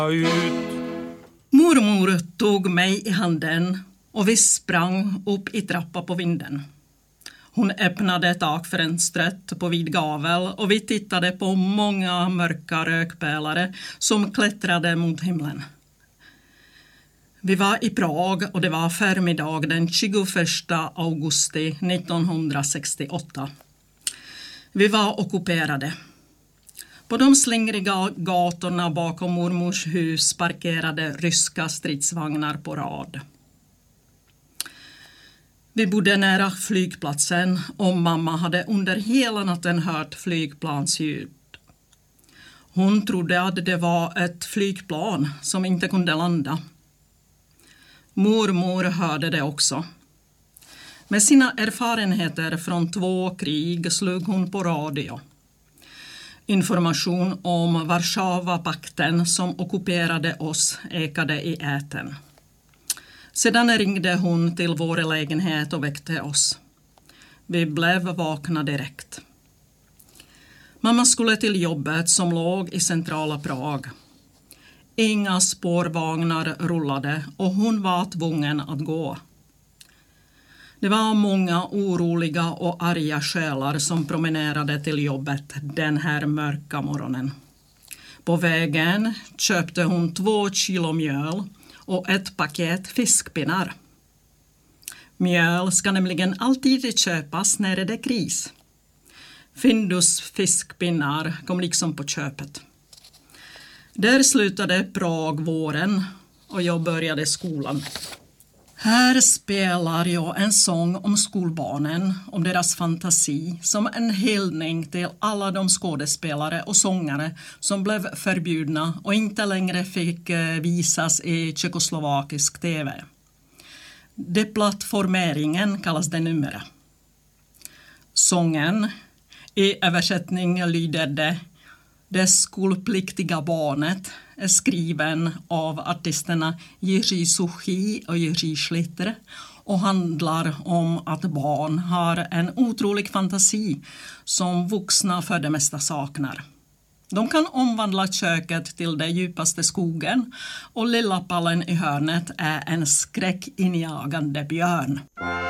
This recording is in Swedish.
Mormor tog mig i handen och vi sprang upp i trappa på vinden. Hon öppnade takfönstret på vid gavel och vi tittade på många mörka rökpelare som klättrade mot himlen. Vi var i Prag och det var förmiddag den 21 augusti 1968. Vi var ockuperade. På de slingriga gatorna bakom mormors hus parkerade ryska stridsvagnar på rad. Vi bodde nära flygplatsen och mamma hade under hela natten hört flygplansljud. Hon trodde att det var ett flygplan som inte kunde landa. Mormor hörde det också. Med sina erfarenheter från 2 krig slog hon på radio. Information om Warszawapakten som ockuperade oss ekade i ätern. Sedan ringde hon till vår lägenhet och väckte oss. Vi blev vakna direkt. Mamma skulle till jobbet som låg i centrala Prag. Inga spårvagnar rullade och hon var tvungen att gå. Det var många oroliga och arga själar som promenerade till jobbet den här mörka morgonen. På vägen köpte hon 2 kilo mjöl och ett paket fiskpinnar. Mjöl ska nämligen alltid köpas när det är kris. Findus fiskpinnar kom liksom på köpet. Där slutade Prag-våren och jag började skolan. Här spelar jag en sång om skolbarnen, om deras fantasi, som en hyllning till alla de skådespelare och sångare som blev förbjudna och inte längre fick visas i tjeckoslovakisk tv. Deplattformeringen kallas det numera. Sången i översättning lyder det skolpliktiga barnet är skriven av artisterna Jiří Suchý och Jiří Schlitter och handlar om att barn har en otrolig fantasi som vuxna för det mesta saknar. De kan omvandla köket till det djupaste skogen och lilla pallen i hörnet är en skräckinjagande björn.